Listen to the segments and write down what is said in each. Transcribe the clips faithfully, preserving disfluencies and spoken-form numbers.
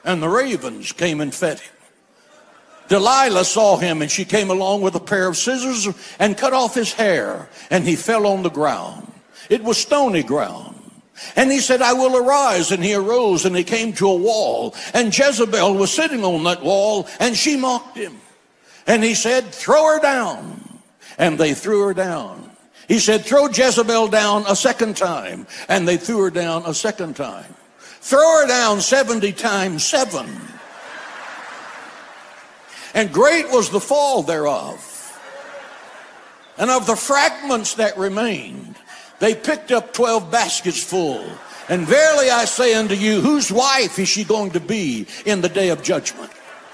and the ravens came and fed him. Delilah saw him, and she came along with a pair of scissors and cut off his hair, and he fell on the ground. It was stony ground. And he said, I will arise. And he arose, and he came to a wall. And Jezebel was sitting on that wall, and she mocked him. And he said, throw her down. And they threw her down. He said, throw Jezebel down a second time. And they threw her down a second time. Throw her down seventy times seven. And great was the fall thereof. And of the fragments that remained, they picked up twelve baskets full. And verily I say unto you, whose wife is she going to be in the day of judgment?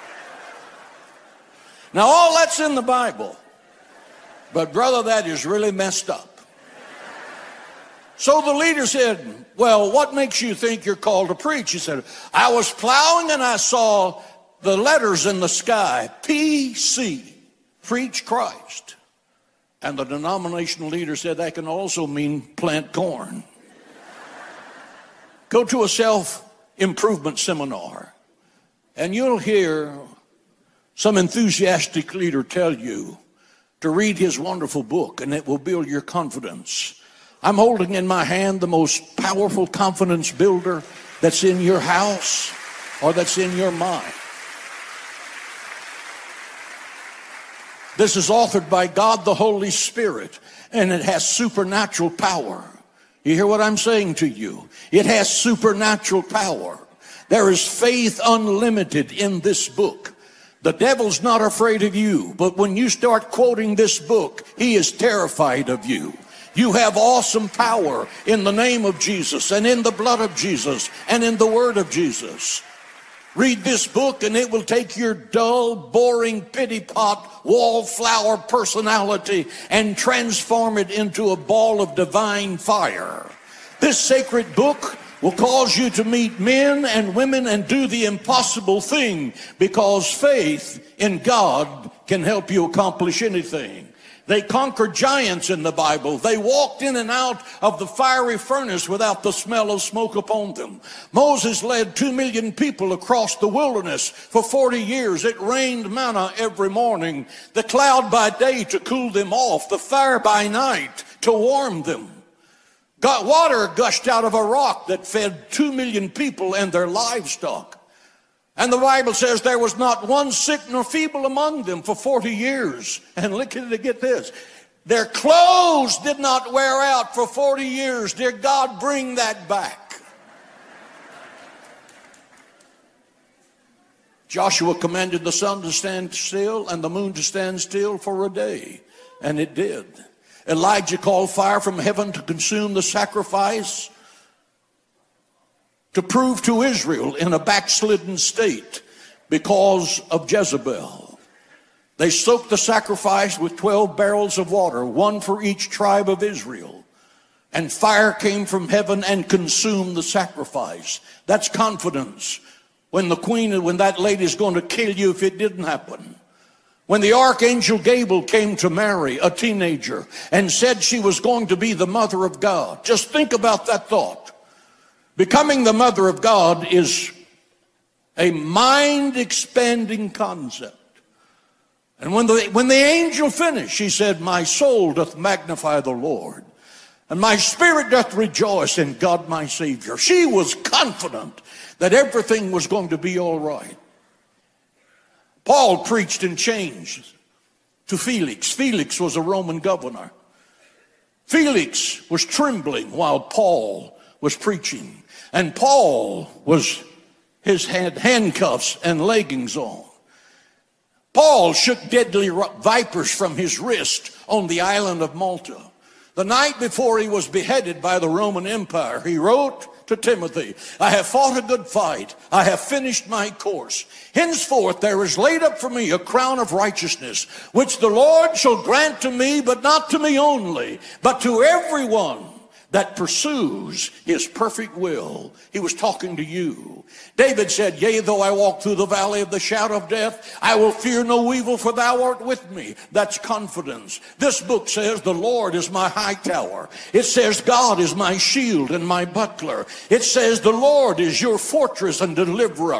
Now all that's in the Bible. But brother, that is really messed up. So the leader said, well, what makes you think you're called to preach? He said, I was plowing and I saw the letters in the sky, P C, Preach Christ. And the denominational leader said that can also mean plant corn. Go to a self-improvement seminar, and you'll hear some enthusiastic leader tell you to read his wonderful book, and it will build your confidence. I'm holding in my hand the most powerful confidence builder that's in your house or that's in your mind. This is authored by God the Holy Spirit, and it has supernatural power. You hear what I'm saying to you? It has supernatural power. There is faith unlimited in this book. The devil's not afraid of you, but when you start quoting this book, he is terrified of you. You have awesome power in the name of Jesus and in the blood of Jesus and in the word of Jesus. Read this book and it will take your dull, boring, pity-pot, wallflower personality and transform it into a ball of divine fire. This sacred book will cause you to meet men and women and do the impossible thing, because faith in God can help you accomplish anything. They conquered giants in the Bible. They walked in and out of the fiery furnace without the smell of smoke upon them. Moses led two million people across the wilderness for forty years. It rained manna every morning, the cloud by day to cool them off, the fire by night to warm them. Got water gushed out of a rock that fed two million people and their livestock. And the Bible says there was not one sick nor feeble among them for forty years. And look at it, get this. Their clothes did not wear out for forty years. Dear God, bring that back. Joshua commanded the sun to stand still and the moon to stand still for a day. And it did. Elijah called fire from heaven to consume the sacrifice, to prove to Israel in a backslidden state because of Jezebel. They soaked the sacrifice with twelve barrels of water, one for each tribe of Israel. And fire came from heaven and consumed the sacrifice. That's confidence. When the queen, when that lady's going to kill you if it didn't happen. When the archangel Gabriel came to Mary, a teenager, and said she was going to be the mother of God. Just think about that thought. Becoming the mother of God is a mind-expanding concept. And when the, when the angel finished, she said, my soul doth magnify the Lord, and my spirit doth rejoice in God my Savior. She was confident that everything was going to be all right. Paul preached in chains to Felix. Felix was a Roman governor. Felix was trembling while Paul was preaching. And Paul was, his had handcuffs and leggings on. Paul shook deadly vipers from his wrist on the island of Malta. The night before he was beheaded by the Roman Empire, he wrote to Timothy, I have fought a good fight. I have finished my course. Henceforth there is laid up for me a crown of righteousness, which the Lord shall grant to me, but not to me only, but to everyone that pursues his perfect will. He was talking to you. David said, yea, though I walk through the valley of the shadow of death, I will fear no evil, for thou art with me. That's confidence. This book says the Lord is my high tower. It says God is my shield and my buckler. It says the Lord is your fortress and deliverer.